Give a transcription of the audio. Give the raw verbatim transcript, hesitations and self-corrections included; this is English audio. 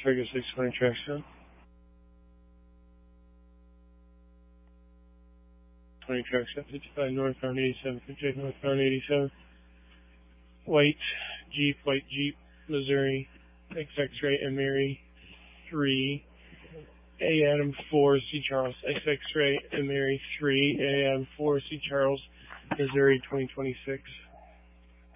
Vegas six twenty track seven. twenty track seven, fifty-five northbound eighty-seven, fifty-eight northbound eighty-seven. White Jeep, white Jeep, Missouri, X X-ray and Mary three, A Adam four, C Charles, X X-ray and Mary three, A Adam four, C Charles, Missouri twenty twenty-six.